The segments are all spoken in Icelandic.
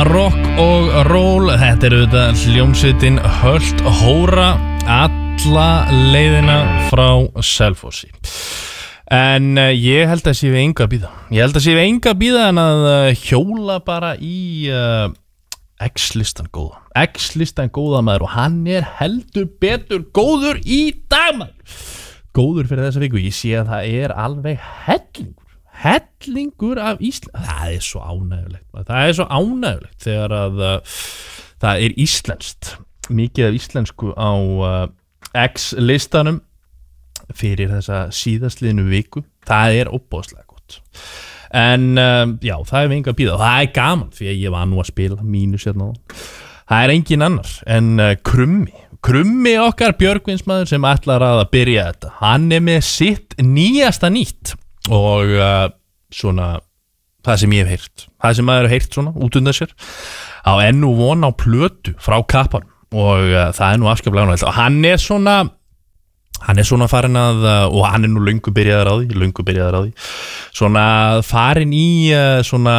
rock og roll. Þetta þetta hljómsveitin Hölt Hóra alla leiðina frá Selfossi. En ég held að sé við enga að bíða. Ég held að sé við enga að bíða en að hjóla bara í X-listan góða. X-listan góða maður og hann heldur betur góður í dag maður. Góður fyrir þessa viku. Ég sé að það alveg hellingur af Ísland. Það svo ánægjulegt. Það svo ánægjulegt þegar að það íslenskt. Mikið af íslensku á X-listanum fyrir þessa síðastliðnu viku. Það óboðslega gott. En já, það við enga að bíða og það gaman því að ég var nú að spila mínus hérna. Það engin annar en Krummi okkar Björgvinsmaður sem ætlar að byrja þetta. Hann með sitt nýjasta nýtt og svona það sem ég hef heyrt. Það sem maður hef heyrt svona út undan sér á nú von á plötu frá kappanum og það nú afskaplega ánægilegt og hann svona farin að og hann nú löngu byrjaður á því svona farin í svona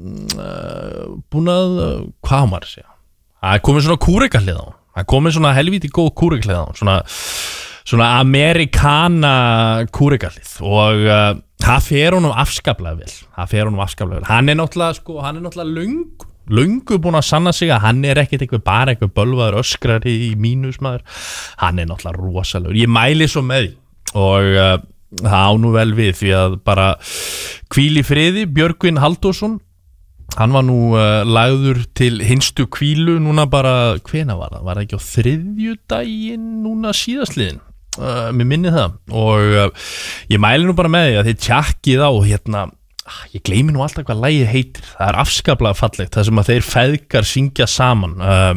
búin að hvað maður segja það komið svona kúrekahlið á það komið svona helvíti góð kúrekahlið á svona amerikana kúrekahlið og það fer honum afskaplega vel hann náttúrulega löngu búin að sanna sig að hann ekkert bara eitthvað bölvaður öskrari í mínus maður hann náttúrulega rosalegur ég mæli svo með því og það á nú vel við því að bara hvíl í friði Björgvin Halldórsson hann var nú lagður til hinstu hvílu núna bara hvenær var það ekki á þriðjudaginn núna síðastliðin mér minni það og ég mæli nú bara með því að þið tjakkið á hérna ég gleymi nú alltaf hvað lagið heitir það afskaplega fallegt það sem að þeir feðgar syngja saman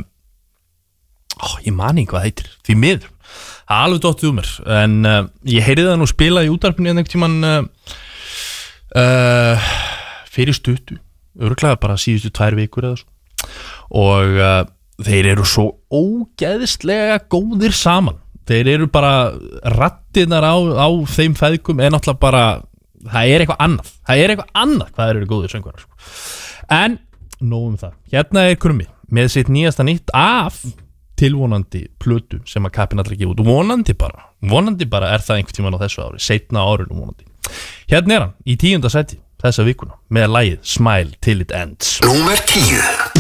ég mani hvað heitir því miður það alveg dottið mér en ég heyrði það nú spila í útvarpinu einhvern tímann fyrir stuttu örugglega bara síðustu 2 vikur eða svo og þeir svo ógeðslega góðir saman þeir bara rattirnar á þeim feðgum náttúrulega bara það eitthvað annað hvað þeir góðir söngvarar en nóg það hérna Krummi með sitt nýjasta nýtt af tilvonandi plötu sem að kappin allir gefa út vonandi bara það einhvern tímann á þessu ári seinna árinu vonandi hérna hann í 10. sæti þessa vikuna með lagið Smile Till It Ends Númer 10